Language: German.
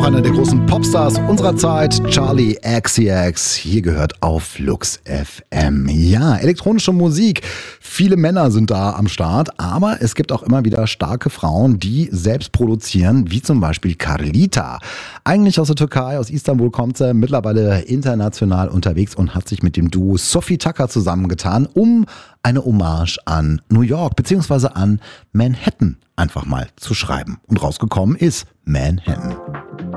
einer der großen Popstars unserer Zeit, Charli XCX. Hier gehört auf Lux FM. Ja, elektronische Musik. Viele Männer sind da am Start, aber es gibt auch immer wieder starke Frauen, die selbst produzieren, wie zum Beispiel Carlita. Eigentlich aus der Türkei, aus Istanbul kommt sie, mittlerweile international unterwegs und hat sich mit dem Duo Sophie Tucker zusammengetan, um eine Hommage an New York bzw. an Manhattan einfach mal zu schreiben. Und rausgekommen ist Manhattan.